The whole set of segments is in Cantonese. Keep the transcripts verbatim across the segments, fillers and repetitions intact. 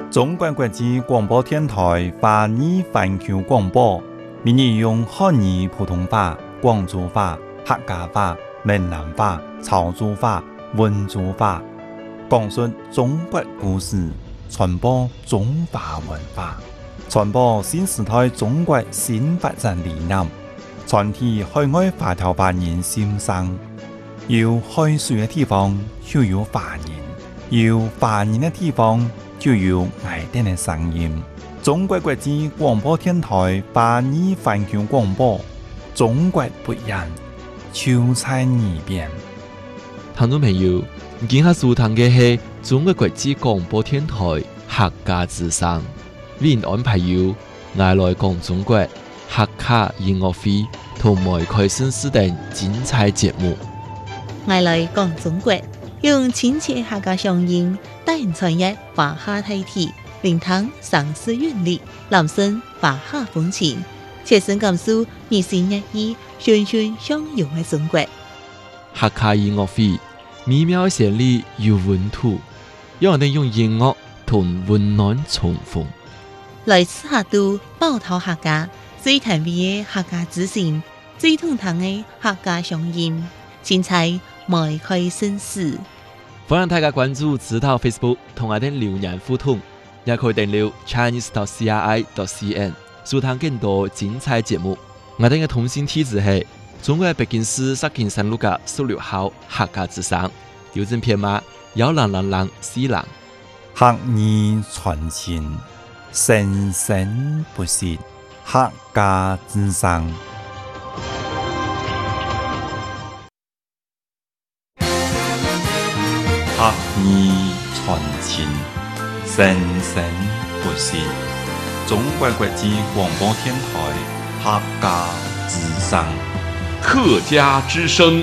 中国国际广播电台华语环球广播，每日用汉语普通话、广州话、客家话、闽南话、潮州话、温州话，讲述中国故事，传播中华文化，传播新时代中国新发展理念，传递海外华侨华人心声。有海水的地方就有华人，有华人的地方就有爱丁的声音。中国国际广播电台华语环球广播，中国不一样，就在耳边。 听众朋友，今下收听嘅係中國國際廣播電台客家之聲，為您安排有愛來講中國客家音樂會同埋開新視等精彩節目。 愛來講中國，用親切客家聲音帶人傳譯華夏大體，聆聽城市韻律，攬聲華夏風情，切身感受二十一億循循相融嘅中國。 客家音樂會美妙旋律有溫度，讓人哋用音樂同溫暖重逢。 來自客都寶島客家最甜美嘅客家之聲，最通透嘅客家聲音，精彩邁開新事。 歡迎大家關注指導 Facebook 同我哋留言互動，也可以訂閱 Chinese dot C R I dot C N 收聽更多精彩節目。我哋嘅通信地址係中國北京市石景山路嘅十六號客家之聲，郵政編碼幺零零零四零。 客語傳情，生生不息，客家之聲。客語傳情，生生不息。中國國際廣播電台客家之聲。 客家之聲。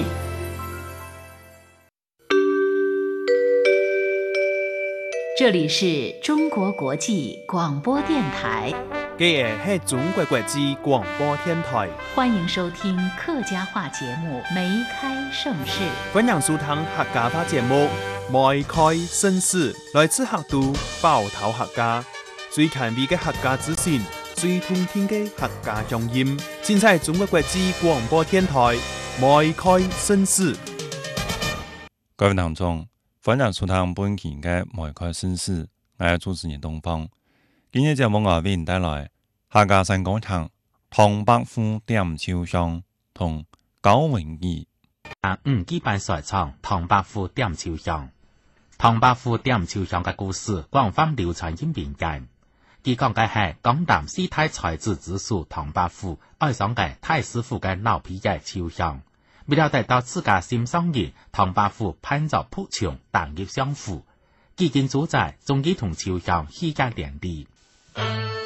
這裡是中國國際廣播電台。 這個是中國國際廣播電台。 歡迎收聽客家話節目《梅開盛世》。 歡迎收聽客家話節目《梅開盛世》，來自客都寶島客家，最前衛嘅客家資訊，最通聽嘅客家聲音，盡在中國國際廣播電台《梅開盛世》。 各位聽眾，歡迎收聽本期嘅《梅開盛世》，我係主持人東方。今日節目我為您帶來客家新廣場唐伯虎點秋香同高榮義。 啊，五季版所唱唐伯虎點秋香。唐伯虎點秋香嘅故事廣泛流傳於民間。佢講嘅係江南四大才子之首唐伯虎愛上嘅太師府嘅老皮爺秋香。未料得到自家心上人，唐伯虎攀咗仆牆，打入相府。幾經主宰，終於同秋香喜結連理。